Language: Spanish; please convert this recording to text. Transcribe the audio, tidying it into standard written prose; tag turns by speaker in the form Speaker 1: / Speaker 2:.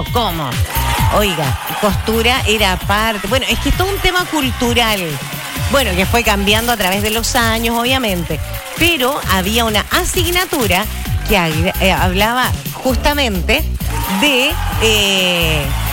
Speaker 1: ¿cómo? Oiga, costura era parte. Bueno, es que es todo un tema cultural. Bueno, que fue cambiando a través de los años, obviamente. Pero había una asignatura que hablaba justamente de